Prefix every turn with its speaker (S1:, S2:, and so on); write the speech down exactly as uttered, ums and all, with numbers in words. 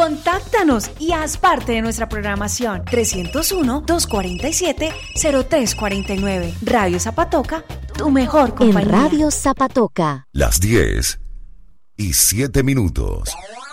S1: Contáctanos y haz parte de nuestra programación. trescientos uno, doscientos cuarenta y siete, cero tres cuarenta y nueve. Radio Zapatoca, tu mejor compañía.
S2: En Radio Zapatoca.
S3: Las diez y siete minutos.